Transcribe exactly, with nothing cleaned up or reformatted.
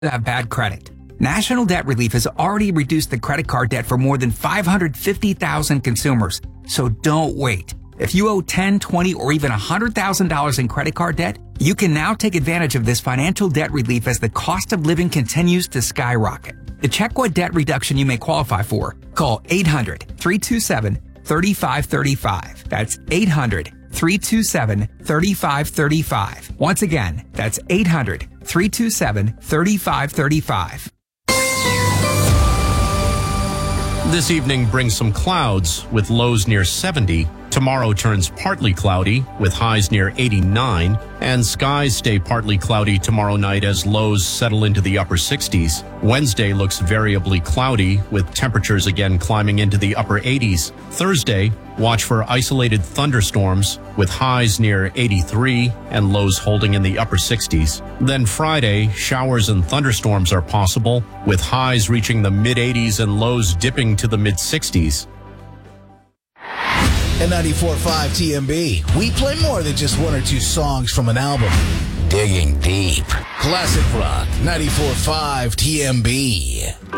have bad credit. National Debt Relief has already reduced the credit card debt for more than five hundred fifty thousand consumers. So don't wait. If you owe ten, twenty, or even one hundred thousand dollars in credit card debt, you can now take advantage of this financial debt relief as the cost of living continues to skyrocket. To check what debt reduction you may qualify for, call eight hundred, three two seven, three five three five. That's eight hundred, three two seven, three five three five. Once again, that's eight hundred, three two seven, three five three five. This evening brings some clouds with lows near seventy. Tomorrow turns partly cloudy with highs near eighty-nine, and skies stay partly cloudy tomorrow night as lows settle into the upper sixties. Wednesday looks variably cloudy with temperatures again climbing into the upper eighties. Thursday, watch for isolated thunderstorms with highs near eighty-three and lows holding in the upper sixties. Then Friday, showers and thunderstorms are possible with highs reaching the mid eighties and lows dipping to the mid sixties. At ninety-four point five T M B, we play more than just one or two songs from an album. Digging deep. Classic rock, ninety-four point five T M B.